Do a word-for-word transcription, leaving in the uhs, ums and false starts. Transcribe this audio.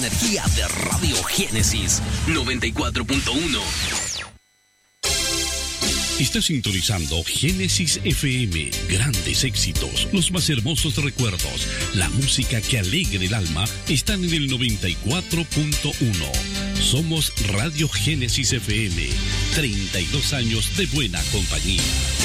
energía de Radio Génesis noventa y cuatro punto uno. Está sintonizando Génesis F M. Grandes éxitos, los más hermosos recuerdos, la música que alegre el alma están en el noventa y cuatro punto uno. Somos Radio Génesis F M. treinta y dos años de buena compañía.